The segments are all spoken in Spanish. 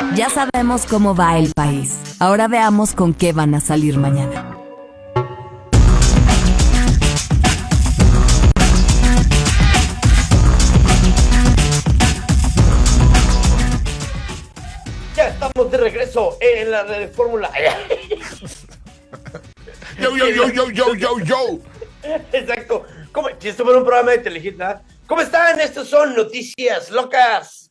Ya sabemos cómo va el país. Ahora veamos con qué van a salir mañana. Ya estamos de regreso en la red de Fórmula. Yo. Exacto. Si esto fuera un programa de Telehit, ¿verdad? ¿Cómo están? Estos son noticias locas.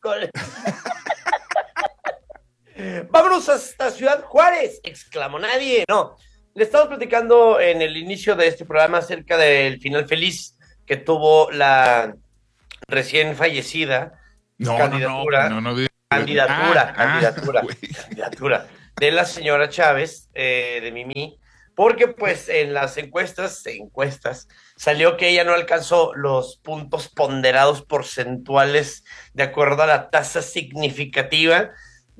Vámonos hasta Ciudad Juárez, exclamó nadie. No, le estamos platicando en el inicio de este programa acerca del final feliz que tuvo la recién fallecida candidatura de la señora Chávez, de Mimi, porque pues en las encuestas salió que ella no alcanzó los puntos ponderados porcentuales de acuerdo a la tasa significativa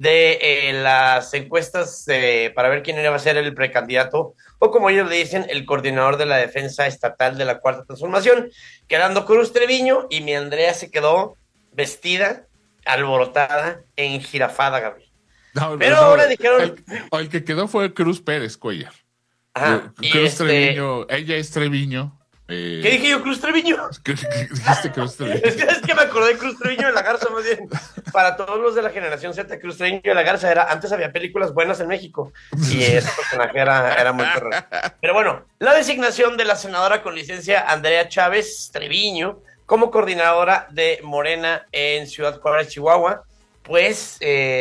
de las encuestas para ver quién iba a ser el precandidato, o como ellos le dicen, el coordinador de la defensa estatal de la Cuarta Transformación, quedando Cruz Treviño, y mi Andrea se quedó vestida, alborotada, enjirafada, Gabriel. Pero ahora dijeron... El que quedó fue Cruz Pérez Cuellar. Ajá, Cruz Treviño, ella es Treviño. ¿Qué dije yo, Cruz Treviño? Dijiste Cruz Treviño. Es que me acordé de Cruz Treviño de la Garza, más bien. Para todos los de la generación Z, Cruz Treviño de la Garza antes había películas buenas en México, y ese personaje era muy perro. Pero bueno, la designación de la senadora con licencia Andrea Chávez Treviño como coordinadora de Morena en Ciudad Juárez, Chihuahua, pues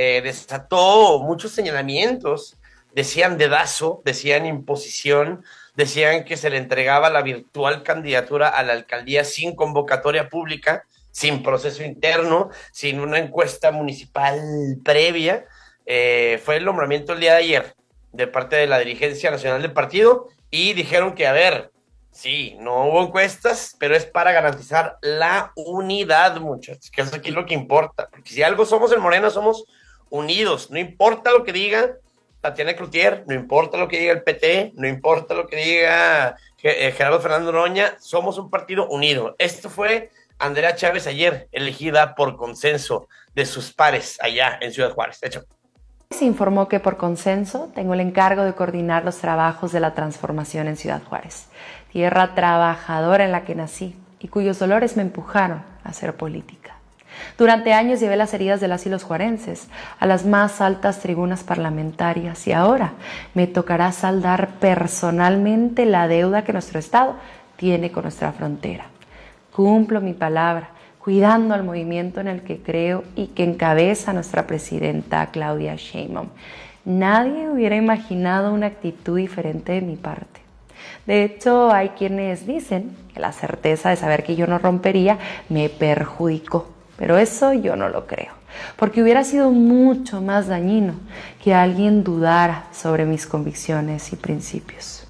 desató muchos señalamientos. Decían dedazo, decían imposición, decían que se le entregaba la virtual candidatura a la alcaldía sin convocatoria pública, sin proceso interno, sin una encuesta municipal previa. Fue el nombramiento el día de ayer de parte de la dirigencia nacional del partido, y dijeron que, a ver, sí, no hubo encuestas, pero es para garantizar la unidad, muchachos, que es aquí lo que importa. Porque si algo somos en Morena, somos unidos, no importa lo que diga Tatiana Cloutier, no importa lo que diga el PT, no importa lo que diga Gerardo Fernando Noroña, somos un partido unido. Esto fue Andrea Chávez ayer, elegida por consenso de sus pares allá en Ciudad Juárez. De hecho, se informó que por consenso tengo el encargo de coordinar los trabajos de la transformación en Ciudad Juárez, tierra trabajadora en la que nací y cuyos dolores me empujaron a hacer política. Durante años llevé las heridas de las y los juarenses a las más altas tribunas parlamentarias, y ahora me tocará saldar personalmente la deuda que nuestro Estado tiene con nuestra frontera. Cumplo mi palabra, cuidando al movimiento en el que creo y que encabeza nuestra presidenta Claudia Sheinbaum. Nadie hubiera imaginado una actitud diferente de mi parte. De hecho, hay quienes dicen que la certeza de saber que yo no rompería me perjudicó. Pero eso yo no lo creo, porque hubiera sido mucho más dañino que alguien dudara sobre mis convicciones y principios.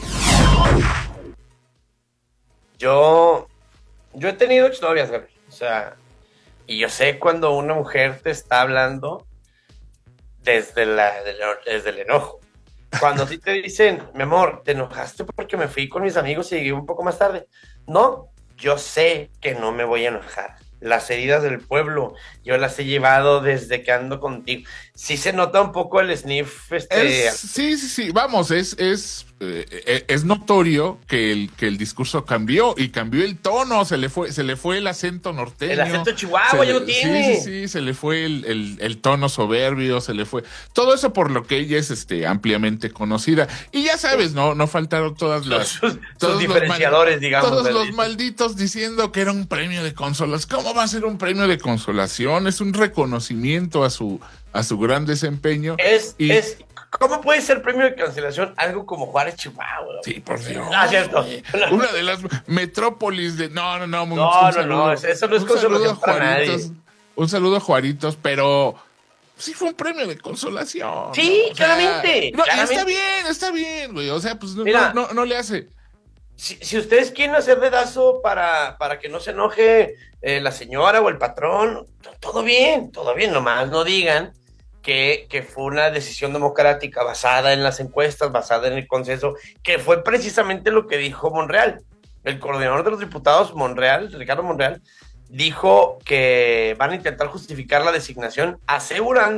Yo he tenido exnovias, Gabriel. O sea, y yo sé cuando una mujer te está hablando desde el enojo. Cuando sí te dicen, mi amor, te enojaste porque me fui con mis amigos y llegué un poco más tarde. No, yo sé que no me voy a enojar. Las heridas del pueblo, yo las he llevado desde que ando contigo. Sí se nota un poco el sniff. Sí, vamos, es notorio que el discurso cambió, y cambió el tono, se le fue el acento norteño. El acento chihuahua ya lo tiene. Sí, se le fue el tono soberbio, se le fue. Todo eso por lo que ella es ampliamente conocida. Y ya sabes, no faltaron todas sus diferenciadores, digamos. Todos los malditos diciendo que era un premio de consolación. ¿Cómo va a ser un premio de consolación? Es un reconocimiento a su gran desempeño. ¿Cómo puede ser premio de cancelación algo como Juárez, Chihuahua? Sí, por Dios. Cierto. Una de las metrópolis de... No, eso no es consolación para nadie. Un saludo a Juaritos, pero sí fue un premio de consolación. Sí, ¿no? Claramente. Está bien, güey. O sea, pues Mira, no le hace. Si ustedes quieren hacer dedazo para que no se enoje la señora o el patrón, todo bien, nomás no digan que fue una decisión democrática basada en las encuestas, basada en el consenso, que fue precisamente lo que dijo Monreal. El coordinador de los diputados, Ricardo Monreal, dijo que van a intentar justificar la designación asegurando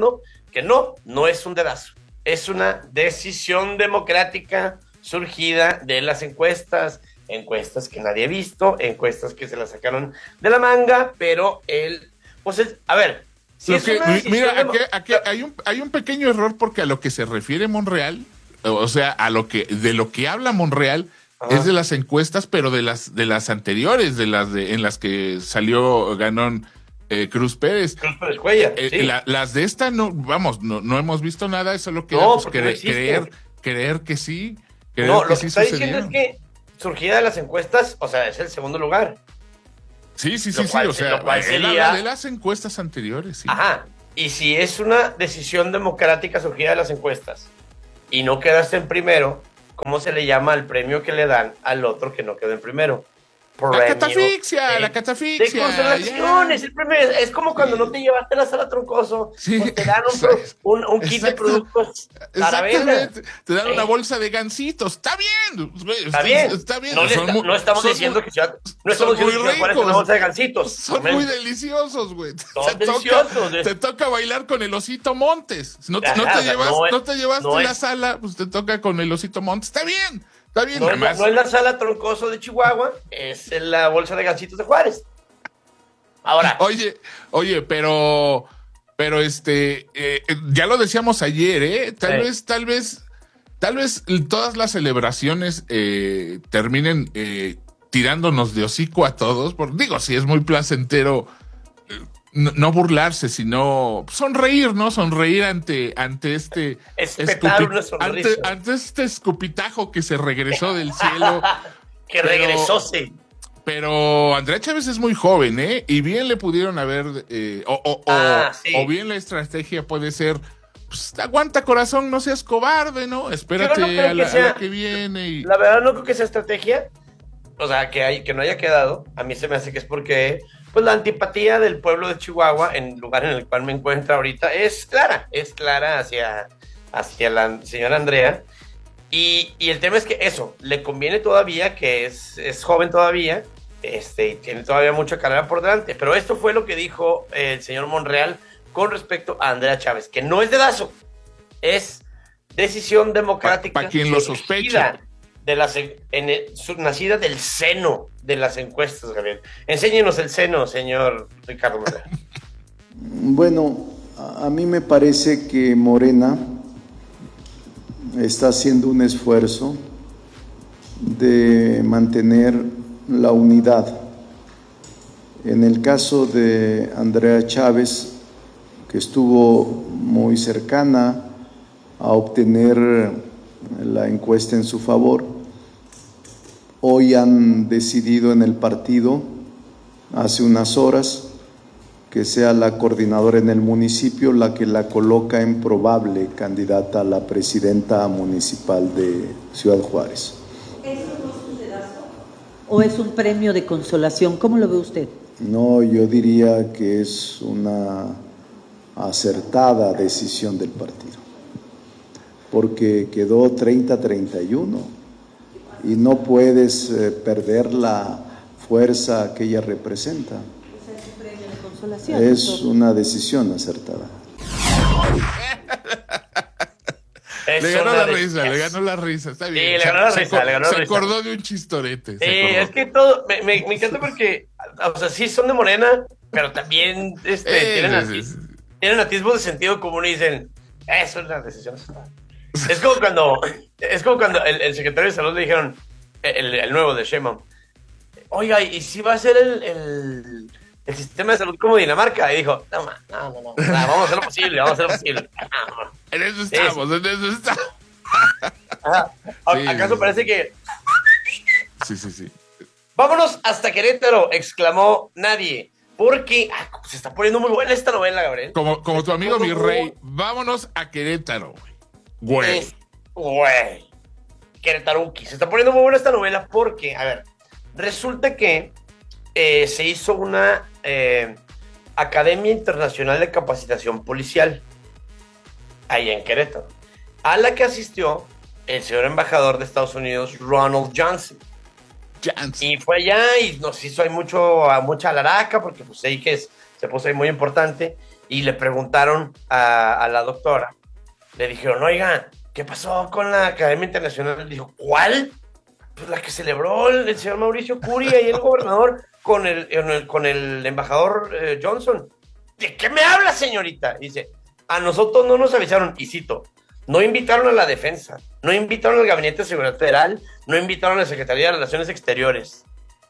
que no es un dedazo. Es una decisión democrática surgida de las encuestas que nadie ha visto, encuestas que se las sacaron de la manga, pero a ver, si es una decisión aquí hay un pequeño error, porque a lo que se refiere Monreal, o sea, de lo que habla Monreal, ajá, es de las encuestas, pero de las anteriores, en las que ganó Cruz Pérez. Cruz Pérez Cuellar, sí. Las de esta no hemos visto nada, eso lo que creer que sí. Lo que está diciendo es que surgida de las encuestas, o sea, es el segundo lugar. Sí, o sea, él habla de las encuestas anteriores, sí. Ajá, y si es una decisión democrática surgida de las encuestas y no quedaste en primero, ¿cómo se le llama al premio que le dan al otro que no quedó en primero? La catafixia. De consolaciones, el premio es como cuando no te llevaste la sala Troncoso, sí, pues te dan un kit de productos a la venta. Te dan una bolsa de gansitos. Está bien. Está bien. No estamos diciendo que Ciudad Juárez es una bolsa de gansitos. Son muy deliciosos, güey. Son deliciosos. Te toca bailar con el Osito Montes. No te llevaste la sala, pues te toca con el Osito Montes. Está bien. No es la sala Troncoso de Chihuahua, es la bolsa de gansitos de Juárez. Ahora. Oye, pero ya lo decíamos ayer, Tal vez todas las celebraciones terminen tirándonos de hocico a todos. Sí, es muy placentero no burlarse, sino sonreír, ¿no? Sonreír ante este ante este escupitajo que se regresó del cielo. Regresó, sí. Pero Andrea Chávez es muy joven, y bien le pudieron haber sí. O bien la estrategia puede ser, pues, aguanta, corazón, no seas cobarde, ¿no? Espérate a la que viene. La verdad no creo que sea estrategia, o sea, que no haya quedado. A mí se me hace que es porque pues la antipatía del pueblo de Chihuahua, en el lugar en el cual me encuentro ahorita, es clara hacia la señora Andrea, y el tema es que eso, le conviene todavía, que es joven todavía, y tiene todavía mucha carrera por delante, pero esto fue lo que dijo el señor Monreal con respecto a Andrea Chávez, que no es dedazo, es decisión democrática. Para quien lo sospecha. Nacida del seno de las encuestas, Gabriel. Enséñenos el seno, señor Ricardo Monreal. Bueno, a mí me parece que Morena está haciendo un esfuerzo de mantener la unidad. En el caso de Andrea Chávez, que estuvo muy cercana a obtener la encuesta en su favor, hoy han decidido en el partido, hace unas horas, que sea la coordinadora en el municipio la que la coloca en probable candidata a la presidenta municipal de Ciudad Juárez. ¿Eso no es un dedazo o es un premio de consolación? ¿Cómo lo ve usted? No, yo diría que es una acertada decisión del partido, porque quedó 30-31 y no puedes perder la fuerza que ella representa. Es un premio de consolación. Es una decisión acertada. Le ganó la risa, está bien. Sí, le ganó la risa. Se acordó de un chistorete. Es que todo, me encanta porque, o sea, sí son de Morena, pero también tienen atisbos de sentido común y dicen, eso es una decisión. Es como cuando el secretario de Salud le dijeron, el nuevo de Sheinbaum, oiga, ¿y si va a ser el sistema de salud como Dinamarca? Y dijo, no, vamos a hacer lo posible. En eso estamos. ¿Acaso parece que...? Sí. Vámonos hasta Querétaro, exclamó nadie, porque se está poniendo muy buena esta novela, Gabriel. Como tu amigo mi rey, vámonos a Querétaro, güey. Querétaruki. Se está poniendo muy buena esta novela porque, a ver, resulta que se hizo una Academia Internacional de Capacitación Policial allá en Querétaro, a la que asistió el señor embajador de Estados Unidos, Ronald Johnson. Y fue allá y nos hizo mucha alaraca porque pues ahí se puso ahí muy importante. y le preguntaron a la doctora, le dijeron, oiga, ¿qué pasó con la Academia Internacional? Dijo, ¿cuál? Pues la que celebró el señor Mauricio Curi y el gobernador con el embajador Johnson. ¿De qué me habla, señorita? Dice, a nosotros no nos avisaron, y cito, no invitaron a la defensa, no invitaron al Gabinete de Seguridad Federal, no invitaron a la Secretaría de Relaciones Exteriores.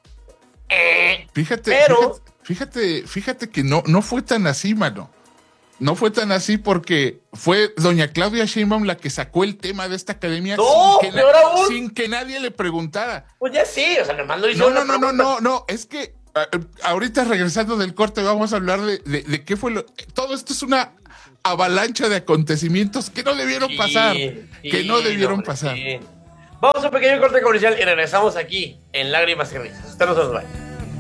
Fíjate que no fue tan así, mano. No fue tan así porque fue doña Claudia Sheinbaum la que sacó el tema de esta academia sin que nadie le preguntara. Pues ya sí, o sea, nomás lo hizo. No, es que ahorita regresando del corte vamos a hablar de qué fue todo esto es una avalancha de acontecimientos que no debieron pasar. Vamos a un pequeño corte comercial y regresamos aquí en Lágrimas y Risas. Usted no se nos vaya.